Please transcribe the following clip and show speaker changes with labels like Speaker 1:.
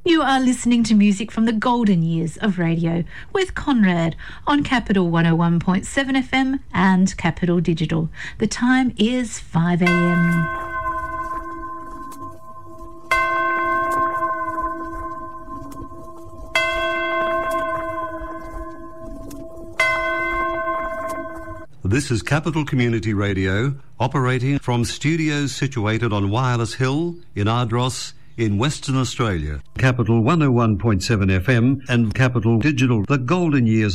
Speaker 1: You are listening to music from the golden years of radio with Conrad on Capital 101.7 FM and Capital Digital. The time is 5 a.m.
Speaker 2: This is Capital Community Radio, operating from studios situated on Wireless Hill in Ardross in Western Australia. Capital 101.7 FM and Capital Digital, the golden years